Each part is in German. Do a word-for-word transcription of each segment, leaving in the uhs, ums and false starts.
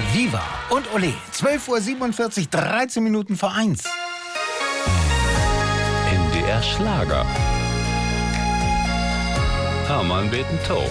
Viva und Ole, zwölf Uhr siebenundvierzig, dreizehn Minuten vor eins. N D R Schlager. Hermann beten Tau.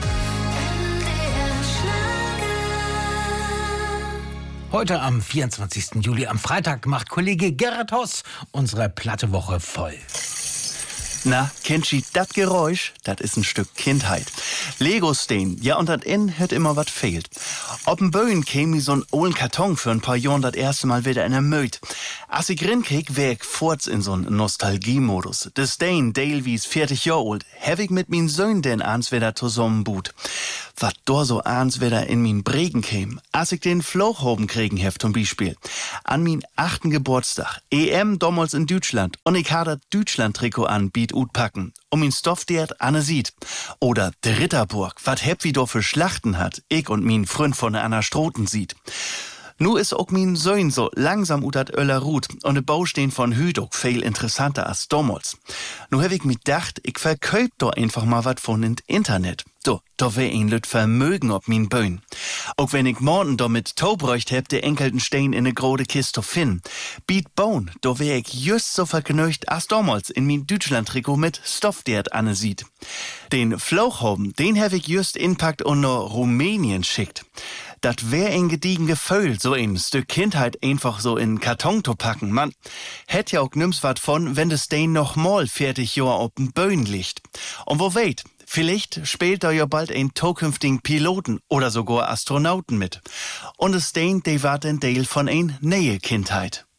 Heute am vierundzwanzigsten Juli, am Freitag, macht Kollege Gerhard Hoss unsere Plattewoche voll. Na, kennt ihr das Geräusch? Das ist ein Stück Kindheit. Lego-Stein, ja, und dat in hört immer wat fehlt. Ob'n Böen käm mi so'n ollen Karton für ein paar Jahren das erste Mal wieder in der Möd. Als ich rinkrieg, wär ich forts in so'n Nostalgie-Modus. De Stein, Dale wie's vierzig Jahre alt, hab ich mit min Söhn denn ans wieder zusammen boot. Wat do so ans wieder in min Bregen käm, als ich den Flochhoben kriegen hef zum Beispiel. An min achten Geburtstag, E M damals in Deutschland, und ich ha dat Deutschland-Trikot an, biet ut packen, um min Stoff dert Anne sieht. Oder de Ritterburg, wat heb wie do für Schlachten hat, ich und min Freund von der Anna Stroten sieht. Nu is ook min Söhn so langsam ut dat Öller Rut und de Baustehen von Hüt ook viel interessanter als damals. Nu hab ich mi dacht, ich verköp do einfach mal wat von int Internet. Do, do wär ein lüt Vermögen ob min Böen. Auch wenn ich morgen do mit Tau bräucht heb, de enkelten Stein in ne grode Kiste finden. Biet bauen, do wär ich just so verknöcht als damals in min Deutschland-Trikot mit Stoff dert Anne sieht. Den Flauchhoben, den hab ich just inpackt und no Rumänien schickt. Dat wär ein gediegen Gefühl, so ein Stück Kindheit einfach so in Karton zu packen. Man hätt ja auch nimm's wat von, wenn das Stein noch mal fertig Jahr auf den Böen liegt. Und wo weht, vielleicht spielt da ja bald ein zukünftigen Piloten oder sogar Astronauten mit. Und das Stein, de war ein Teil von ein neue Kindheit.